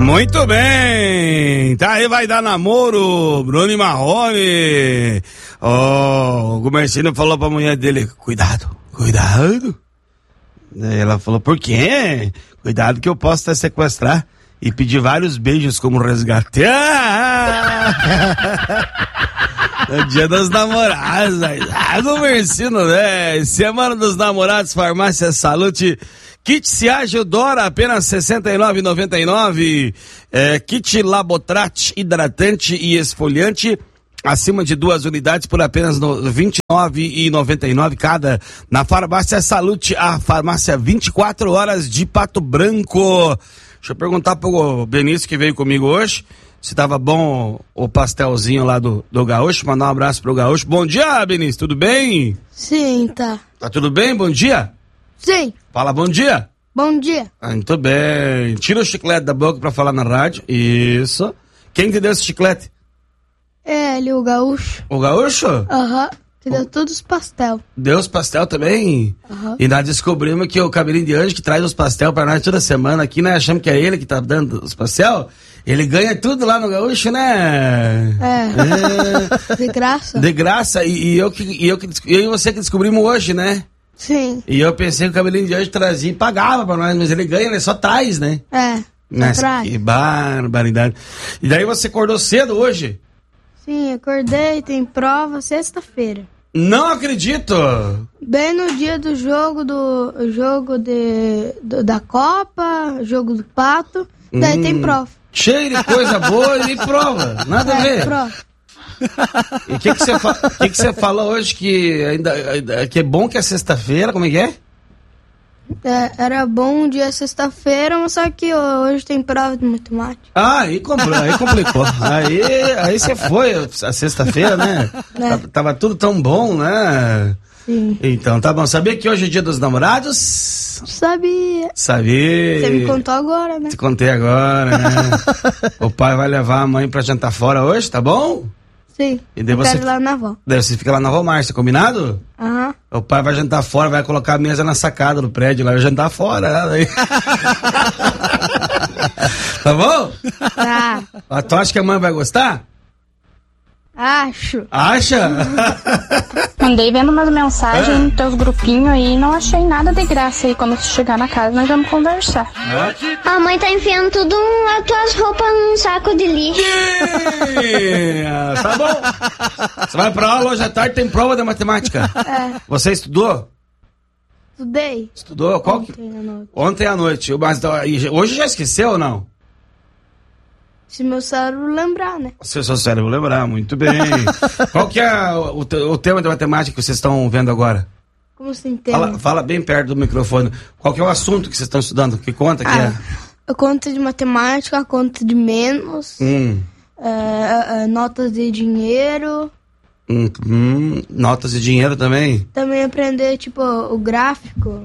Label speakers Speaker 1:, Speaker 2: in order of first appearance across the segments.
Speaker 1: Muito bem, tá aí, vai dar namoro, Bruno e Marrone. O Gumercino falou pra mulher dele, cuidado. Aí ela falou, por quê? Cuidado que eu posso te sequestrar e pedir vários beijos como resgate. É dia dos namorados, Gumercino, né? Semana dos Namorados, Farmácia Salute. Kit Ciage Odora, apenas R$ 69,99. Kit Labotrat, hidratante e esfoliante, acima de 2 unidades por apenas R$ 29,99 cada. Na Farmácia Salute, a farmácia 24 horas de Pato Branco. Deixa eu perguntar pro Benício que veio comigo hoje, se tava bom o pastelzinho lá do Gaúcho. Mandar um abraço pro Gaúcho. Bom dia, Benício, tudo bem?
Speaker 2: Sim, tá.
Speaker 1: Tá tudo bem? Bom dia?
Speaker 2: Sim.
Speaker 1: Fala bom dia.
Speaker 2: Bom dia.
Speaker 1: Muito bem. Tira o chiclete da boca pra falar na rádio. Isso. Quem te deu esse chiclete?
Speaker 2: Ele, o Gaúcho.
Speaker 1: O Gaúcho?
Speaker 2: Aham. Te deu todos os pastel.
Speaker 1: Deu os pastel também?
Speaker 2: Aham.
Speaker 1: E nós descobrimos que o Cabelinho de Anjo que traz os pastel pra nós toda semana aqui, né? Achamos que é ele que tá dando os pastel. Ele ganha tudo lá no Gaúcho, né?
Speaker 2: De graça.
Speaker 1: De graça. E eu e você que descobrimos hoje, né?
Speaker 2: Sim.
Speaker 1: E eu pensei que o Cabelinho de Anjo trazia e pagava pra nós, mas ele ganha, ele só traz, né?
Speaker 2: Só traz.
Speaker 1: Que barbaridade. E daí você acordou cedo hoje?
Speaker 2: Sim, acordei, tem prova sexta-feira.
Speaker 1: Não acredito!
Speaker 2: Bem no dia do jogo, da Copa, jogo do Pato, daí tem prova.
Speaker 1: Cheio de coisa boa e prova, nada a ver.
Speaker 2: Prova.
Speaker 1: E o que você falou hoje que é bom que é sexta-feira, como é que é?
Speaker 2: Era bom um dia sexta-feira, mas só que hoje tem prova de matemática.
Speaker 1: Aí complicou. Aí você foi a sexta-feira, né? Tava tudo tão bom, né?
Speaker 2: Sim.
Speaker 1: Então tá bom. Sabia que hoje é dia dos namorados?
Speaker 2: Sabia.
Speaker 1: Sabia.
Speaker 2: Você me contou agora, né?
Speaker 1: Te contei agora, né? O pai vai levar a mãe pra jantar fora hoje, tá bom?
Speaker 2: Sim.
Speaker 1: E daí
Speaker 2: eu quero ir lá na avó.
Speaker 1: Daí você fica lá na avó Márcia, combinado?
Speaker 2: Aham.
Speaker 1: O pai vai jantar fora, vai colocar a mesa na sacada do prédio, lá vai jantar fora, né? Tá bom?
Speaker 2: Tá.
Speaker 1: Tu acha que a mãe vai gostar?
Speaker 2: Acho.
Speaker 1: Acha?
Speaker 3: Andei vendo umas mensagens nos teus grupinhos aí e não achei nada de graça aí. Quando você chegar na casa, nós vamos conversar.
Speaker 4: A mãe tá enfiando tudo as tuas roupas num saco de lixo.
Speaker 1: Tá bom. Você vai pra aula hoje à tarde, tem prova de matemática. Você estudou?
Speaker 2: Estudei.
Speaker 1: Estudou? Ontem à noite. Mas hoje já esqueceu ou não?
Speaker 2: Se meu cérebro lembrar, né?
Speaker 1: Se o seu cérebro lembrar, muito bem. Qual que é o tema de matemática que vocês estão vendo agora?
Speaker 2: Como assim tema?
Speaker 1: Fala bem perto do microfone. Qual que é o assunto que vocês estão estudando? Que conta que é?
Speaker 2: A conta de matemática, a conta de menos, notas de dinheiro.
Speaker 1: Notas de dinheiro também?
Speaker 2: Também aprender, tipo, o gráfico.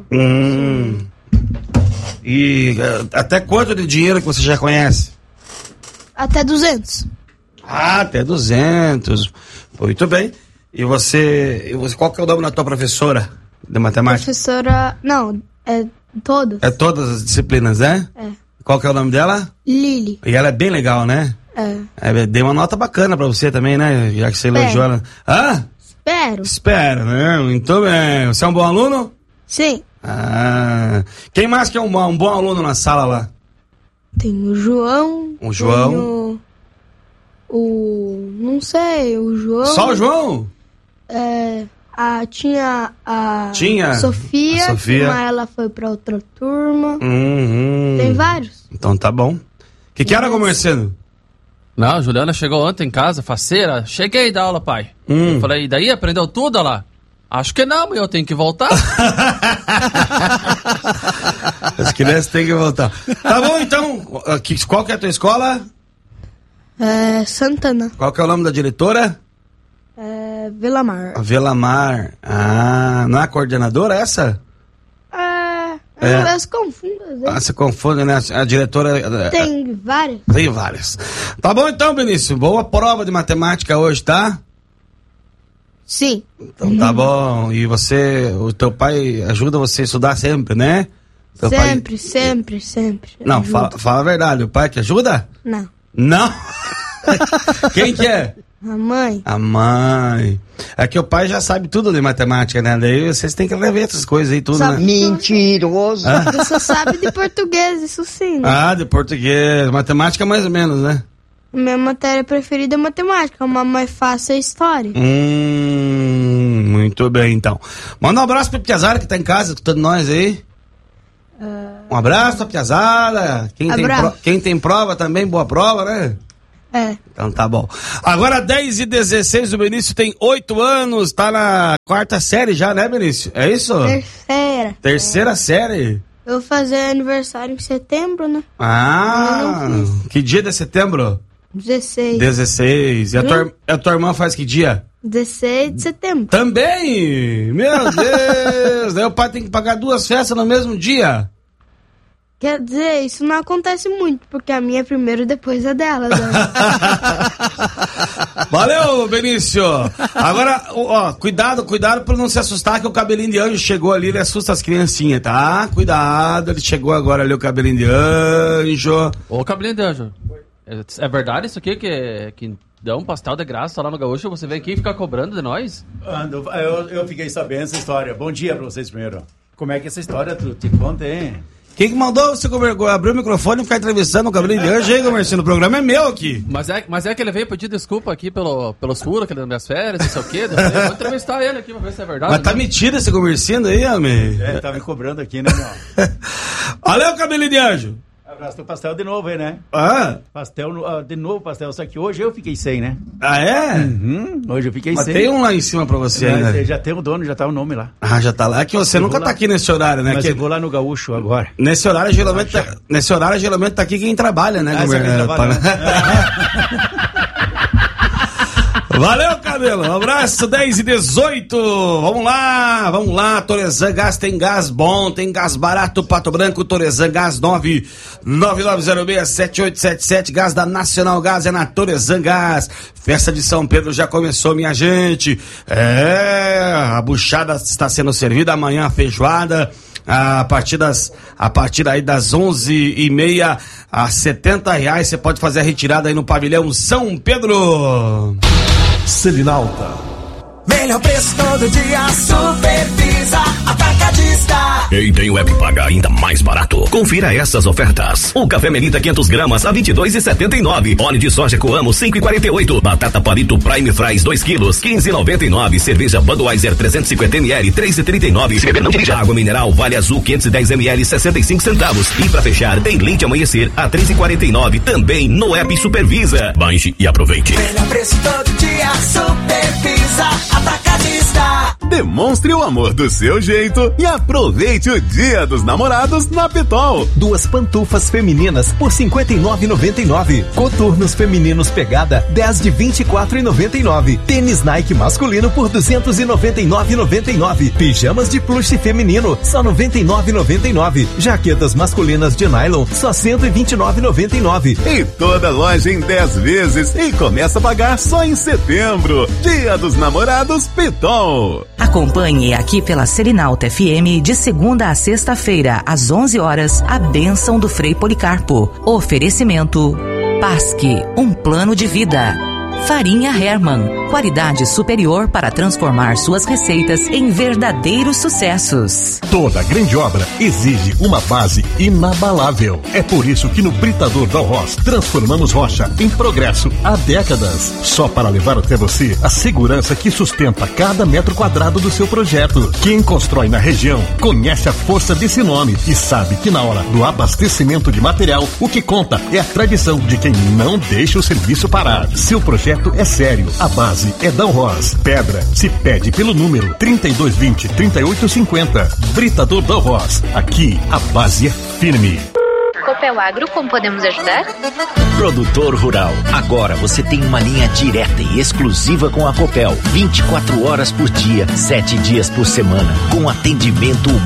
Speaker 1: E até quanto de dinheiro que você já conhece?
Speaker 2: Até 200.
Speaker 1: Até 200. Muito bem. E você, qual que é o nome da tua professora de matemática?
Speaker 2: Professora, não, é todas.
Speaker 1: É todas as disciplinas, né?
Speaker 2: É.
Speaker 1: Qual que é o nome dela?
Speaker 2: Lili.
Speaker 1: E ela é bem legal, né? Dei uma nota bacana pra você também, né? Já que você elogiou ela. Espero, né? Muito bem. Você é um bom aluno?
Speaker 2: Sim.
Speaker 1: Quem mais que é um bom aluno na sala lá?
Speaker 2: Tem o João.
Speaker 1: O João?
Speaker 2: Não sei, o João.
Speaker 1: Só o João?
Speaker 2: Tinha a Sofia, mas ela foi pra outra turma. Tem vários.
Speaker 1: Então tá bom. Que hora, Gumercino?
Speaker 5: Não, a Juliana chegou ontem em casa, faceira. Cheguei da aula, pai. Eu falei, e daí, aprendeu tudo lá? Acho que não, mas eu tenho que voltar.
Speaker 1: As crianças têm que voltar. Tá bom, então. Qual que é a tua escola?
Speaker 2: Santana.
Speaker 1: Qual que é o nome da diretora?
Speaker 2: Velamar.
Speaker 1: Velamar. Não é a coordenadora essa?
Speaker 2: Elas confundem.
Speaker 1: Se confunde, né? A diretora...
Speaker 2: Tem várias.
Speaker 1: Tem várias. Tá bom então, Benício. Boa prova de matemática hoje, tá?
Speaker 2: Sim.
Speaker 1: Então tá bom. E o teu pai ajuda você a estudar sempre, né?
Speaker 2: Sempre.
Speaker 1: Não, fala a verdade. O pai que ajuda?
Speaker 2: Não.
Speaker 1: Não? Quem que é?
Speaker 2: A mãe.
Speaker 1: É que o pai já sabe tudo de matemática, né? Daí vocês têm que rever essas coisas aí, tudo, né?
Speaker 6: Mentiroso.
Speaker 2: Você só sabe de português, isso sim. Né?
Speaker 1: De português. Matemática mais ou menos, né?
Speaker 2: Minha matéria preferida é matemática, uma mais fácil é história.
Speaker 1: Muito bem, então. Manda um abraço pra Piazara que tá em casa, escutando nós aí. Um abraço pra Piazara. Quem tem prova também, boa prova, né? Então tá bom. Agora 10h16, o Benício tem 8 anos, tá na 4ª série já, né, Benício? É isso? Terceira série?
Speaker 2: Eu vou fazer aniversário em setembro, né?
Speaker 1: Que dia de setembro?
Speaker 2: 16.
Speaker 1: E a tua irmã faz que dia?
Speaker 2: 16 de setembro.
Speaker 1: Também? Meu Deus! Daí o pai tem que pagar 2 festas no mesmo dia?
Speaker 2: Quer dizer, isso não acontece muito, porque a minha é primeiro e depois a dela. Né?
Speaker 1: Valeu, Benício! Agora, cuidado pra não se assustar, que o cabelinho de anjo chegou ali, ele assusta as criancinhas, tá? Cuidado, ele chegou agora ali, o cabelinho de anjo.
Speaker 5: Ô, cabelinho de anjo, é verdade isso aqui, que dá um pastel de graça lá no Gaúcho, você vem aqui e fica cobrando de nós?
Speaker 7: Eu fiquei sabendo essa história. Bom dia pra vocês primeiro. Como é que é essa história, tu te conta, hein?
Speaker 1: Quem que mandou você abrir o microfone e ficar entrevistando o cabelinho de anjo aí, Marcinho? O programa é meu aqui.
Speaker 5: Mas é que ele veio pedir desculpa aqui pelos furos, que ele nas minhas férias, não sei o quê. Vou entrevistar ele aqui pra ver se é verdade.
Speaker 1: Mas tá metido esse comerciando aí, homem?
Speaker 7: Tá me cobrando aqui, né, meu?
Speaker 1: Valeu, cabelinho de anjo.
Speaker 7: Abraço do pastel de novo aí, né? Pastel, de novo pastel, só que hoje eu fiquei sem, né? Hoje eu fiquei sem.
Speaker 1: Mas tem um lá em cima pra você ainda.
Speaker 7: Já tem o dono, já tá o nome lá.
Speaker 1: Já tá lá. É que você nunca tá aqui nesse horário, né?
Speaker 7: Mas eu vou lá no Gaúcho agora.
Speaker 1: Nesse horário, geralmente tá aqui quem trabalha, né? Valeu, Cabelo. Um abraço, 10h18. Vamos lá. Torezan Gás tem gás bom, tem gás barato, Pato Branco, Torezan Gás 999067877. Gás da Nacional Gás é na Torezan Gás. Festa de São Pedro já começou, minha gente. A buchada está sendo servida, amanhã a feijoada. A partir aí das 11h30 a R$70, você pode fazer a retirada aí no pavilhão São Pedro.
Speaker 8: Selinalta.
Speaker 9: Melhor preço todo dia, Supervisa Atacadista.
Speaker 10: Quem tem o app paga ainda mais barato. Confira essas ofertas. O café Melita 500 gramas a R$22,79. Óleo de soja Coamo 5,48. Batata Palito Prime Fries 2 quilos 15,99. Cerveja Budweiser 350 ml 3,39. Se beber não dirija. Água mineral Vale Azul 510 ml 65 centavos. E pra fechar tem leite amanhecer a 3,49. Também no app Supervisa. Baixe e aproveite.
Speaker 9: Melhor preço todo dia, Supervisa Atacadista.
Speaker 8: Demonstre o amor do seu jeito e aproveite o Dia dos Namorados na Pitol.
Speaker 11: 2 pantufas femininas por R$59,99. Coturnos femininos pegada 10 de R$24,99. Tênis Nike masculino por R$299,99. Pijamas de plush feminino só R$99,99. Jaquetas masculinas de nylon só R$129,99.
Speaker 8: E toda loja em 10 vezes e começa a pagar só em setembro. Dia dos Namorados Pitol.
Speaker 12: Acompanhe aqui pela Selinalta FM de segunda a sexta-feira, às 11 horas, a bênção do Frei Policarpo. Oferecimento Pasque, um plano de vida. Farinha Hermann, qualidade superior para transformar suas receitas em verdadeiros sucessos.
Speaker 8: Toda grande obra exige uma base inabalável. É por isso que no Britador Dalros transformamos rocha em progresso há décadas. Só para levar até você a segurança que sustenta cada metro quadrado do seu projeto. Quem constrói na região conhece a força desse nome e sabe que na hora do abastecimento de material, o que conta é a tradição de quem não deixa o serviço parar. Seu projeto é sério, a base é Dalros. Pedra se pede pelo número 3220-3850. Britador Dalros, aqui a base é firme.
Speaker 13: Copel Agro, como podemos ajudar?
Speaker 14: Produtor rural, agora você tem uma linha direta e exclusiva com a Copel, 24 horas por dia, 7 dias por semana, com atendimento